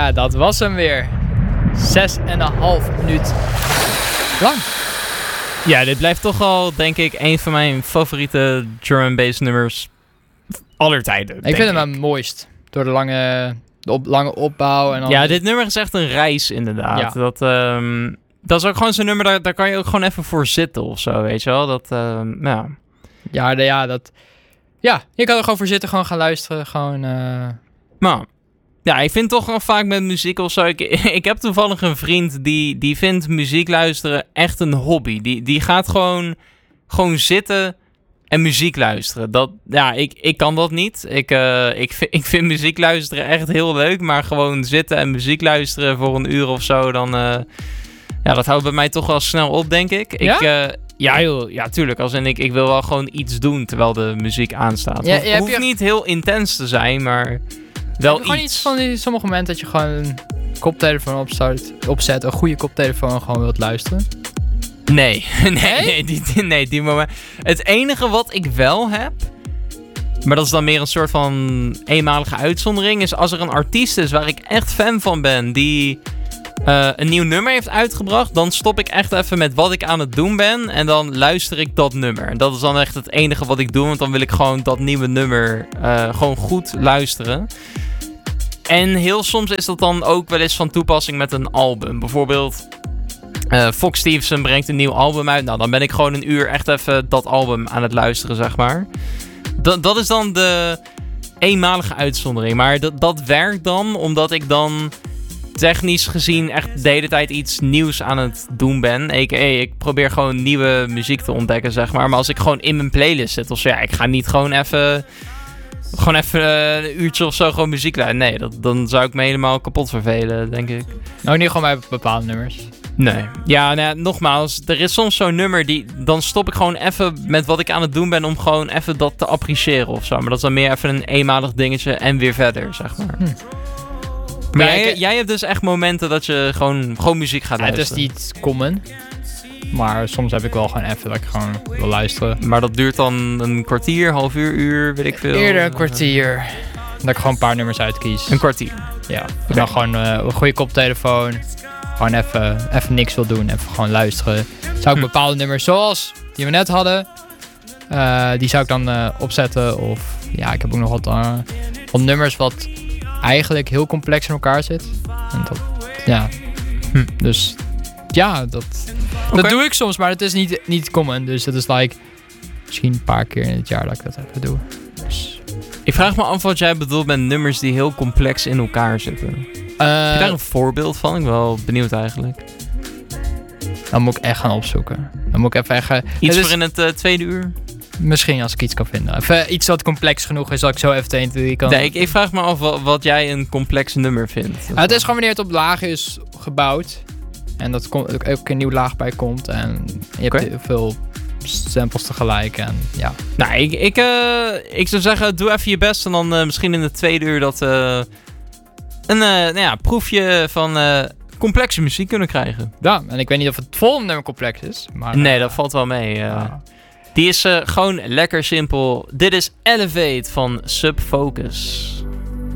Ja, dat was hem weer. 6,5 minuut lang. Ja, dit blijft toch al, denk ik, een van mijn favoriete drum and bass nummers aller tijden. Ik vind hem het mooist. Door de lange opbouw. En dan Ja, dit nummer is echt een reis inderdaad. Ja. Dat is ook gewoon zo'n nummer, daar kan je ook gewoon even voor zitten of zo, weet je wel. Ja, je kan er gewoon voor zitten, gewoon gaan luisteren. Gewoon... Maar ja, ik vind toch wel vaak met muziek of zo... Ik heb toevallig een vriend die vindt muziek luisteren echt een hobby. Die gaat gewoon zitten en muziek luisteren. Ik kan dat niet. Ik vind muziek luisteren echt heel leuk. Maar gewoon zitten en muziek luisteren voor een uur of zo... dat houdt bij mij toch wel snel op, denk ik. Ja, tuurlijk. Als in ik wil wel gewoon iets doen terwijl de muziek aanstaat. Het hoeft niet heel intens te zijn, maar... Wel gewoon iets van sommige momenten dat je gewoon een koptelefoon opzet, een goede koptelefoon gewoon wilt luisteren. Nee, die moment. Het enige wat ik wel heb, maar dat is dan meer een soort van eenmalige uitzondering, is als er een artiest is waar ik echt fan van ben, die een nieuw nummer heeft uitgebracht, dan stop ik echt even met wat ik aan het doen ben en dan luister ik dat nummer. En dat is dan echt het enige wat ik doe, want dan wil ik gewoon dat nieuwe nummer gewoon goed luisteren. En heel soms is dat dan ook wel eens van toepassing met een album. Bijvoorbeeld Fox Stevenson brengt een nieuw album uit. Nou, dan ben ik gewoon een uur echt even dat album aan het luisteren, zeg maar. Dat is dan de eenmalige uitzondering. Maar dat werkt dan omdat ik dan technisch gezien echt de hele tijd iets nieuws aan het doen ben. Ik probeer gewoon nieuwe muziek te ontdekken, zeg maar. Maar als ik gewoon in mijn playlist zit of zo, ja, ik ga niet gewoon even een uurtje of zo gewoon muziek luisteren. Nee, dan zou ik me helemaal kapot vervelen, denk ik. Nou, niet gewoon bij bepaalde nummers. Nee. Ja, nogmaals, er is soms zo'n nummer dan stop ik gewoon even met wat ik aan het doen ben om gewoon even dat te appreciëren of zo. Maar dat is dan meer even een eenmalig dingetje en weer verder, zeg maar. Maar jij hebt dus echt momenten dat je gewoon muziek gaat luisteren. Het is niet common. Maar soms heb ik wel gewoon even dat ik gewoon wil luisteren. Maar dat duurt dan een kwartier, half uur, weet ik veel. Eerder een kwartier. Dat ik gewoon een paar nummers uitkies. Een kwartier? Ja. Okay. Dan gewoon een goede koptelefoon. Gewoon even niks wil doen. Even gewoon luisteren. Zou ik bepaalde nummers zoals die we net hadden. Die zou ik dan opzetten. Of ja, ik heb ook nog wat nummers wat eigenlijk heel complex in elkaar zit. En dat, ja. Dus ja, dat doe ik soms, maar het is niet common. Dus het is misschien een paar keer in het jaar dat ik dat even doe. Dus. Ik vraag me af wat jij bedoelt met nummers die heel complex in elkaar zitten. Heb je daar een voorbeeld van? Ik ben wel benieuwd eigenlijk. Dan moet ik echt gaan opzoeken. Dan moet ik even... Iets voor in het tweede uur? Misschien als ik iets kan vinden. Even iets wat complex genoeg is, dat ik zo even een kan... Nee, ik vraag me af wat jij een complex nummer vindt. Het is gewoon wanneer het op lagen is gebouwd. En dat ook een nieuw laag bij komt. En je hebt heel veel samples tegelijk. En ja. Nou, ik zou zeggen, doe even je best. En dan misschien in de tweede uur dat een proefje van complexe muziek kunnen krijgen. Ja, en ik weet niet of het volgende nummer complex is. Maar, nee, dat valt wel mee. Die is gewoon lekker simpel. Dit is Elevate van Sub Focus.